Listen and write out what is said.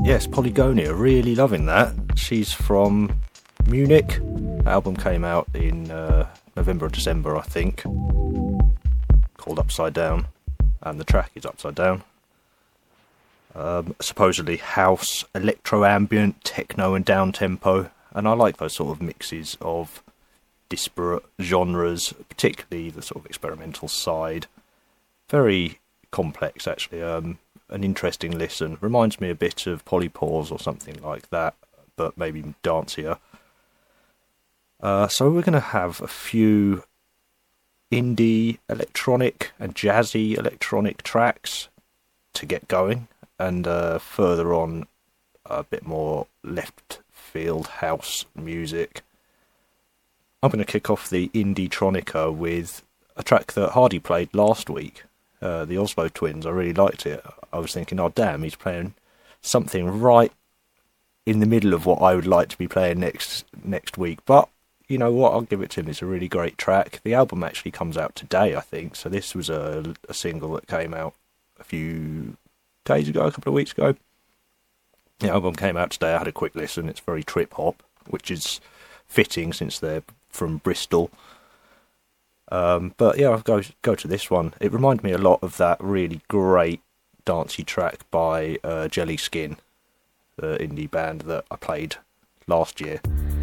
Yes, Polygonia, really loving that. She's from Munich. The album came out in November or December, I think, called Upside Down, and the track is Upside Down. Supposedly house, electro-ambient, techno and down-tempo, and I like those sort of mixes of disparate genres, particularly the sort of experimental side. Very complex, actually. An interesting listen. Reminds me a bit of Polypores or something like that, but maybe dancier. So we're going to have a few indie electronic and jazzy electronic tracks to get going, and further on a bit more left field house music. I'm going to kick off the Indie Tronica with a track that Hardy played last week, the Oslo Twins. I really liked it. I was thinking, oh damn, he's playing something right in the middle of what I would like to be playing next week. But you know what, I'll give it to him. It's a really great track. The album actually comes out today, I think. So this was a single that came out a few days ago, a couple of weeks ago. The album came out today. I had a quick listen. It's very trip hop, which is fitting since they're from Bristol. But yeah, I'll go to this one. It reminded me a lot of that really great dancey track by Jelly Skin, the indie band that I played last year.